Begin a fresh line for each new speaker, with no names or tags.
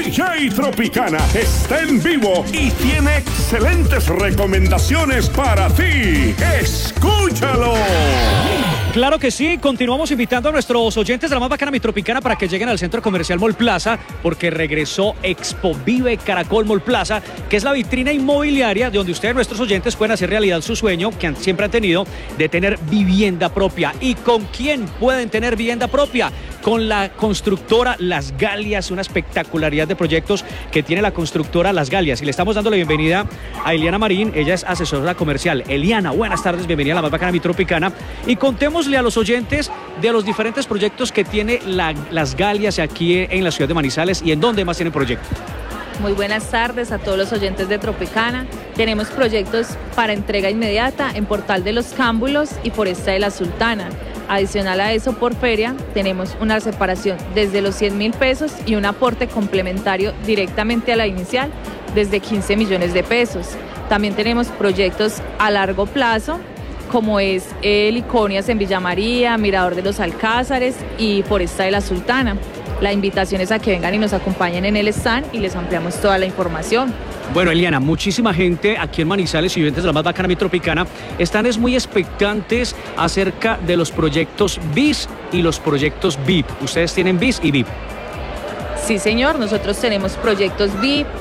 DJ Tropicana está en vivo y tiene excelentes recomendaciones para ti. ¡Escúchalo!
Claro que sí, continuamos invitando a nuestros oyentes de la más bacana Mi Tropicana para que lleguen al Centro Comercial Mall Plaza, porque regresó Expo Vive Caracol Mall Plaza, que es la vitrina inmobiliaria de donde ustedes, nuestros oyentes, pueden hacer realidad su sueño que siempre han tenido de tener vivienda propia. ¿Y con quién pueden tener vivienda propia? Con la constructora Las Galias, una espectacularidad de proyectos que tiene la constructora Las Galias. Y le estamos dando la bienvenida a Eliana Marín, ella es asesora comercial. Eliana, buenas tardes, bienvenida a la más bacana Mi Tropicana. Y contémosle a los oyentes de los diferentes proyectos que tiene Las Galias aquí en la ciudad de Manizales y en dónde más tienen proyectos.
Muy buenas tardes a todos los oyentes de Tropicana. Tenemos proyectos para entrega inmediata en Portal de los Cámbulos y Foresta de la Sultana. Adicional a eso, por feria, tenemos una separación desde los 100.000 pesos y un aporte complementario directamente a la inicial desde 15 millones de pesos. También tenemos proyectos a largo plazo, como es Liconias en Villa María, Mirador de los Alcázares y Foresta de la Sultana. La invitación es a que vengan y nos acompañen en el stand y les ampliamos toda la información.
Bueno, Eliana, muchísima gente aquí en Manizales y oyentes de la más bacana Mi Tropicana están muy expectantes acerca de los proyectos BIS y los proyectos VIP. Ustedes tienen BIS y VIP.
Sí, señor, nosotros tenemos proyectos VIP,